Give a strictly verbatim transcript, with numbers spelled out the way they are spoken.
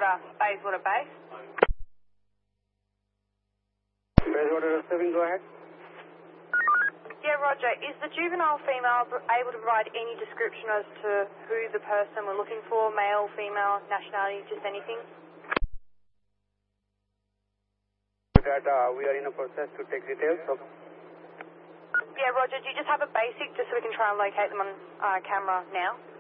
Bayswater, Bayswater base. Bayswater receiving, go ahead. Yeah, Roger. Is the juvenile female able to provide any description as to who the person we're looking for, male, female, nationality, just anything? That uh, we are in a process to take details. So. Yeah, Roger. Do you just have a basic just so we can try and locate them on uh, camera now?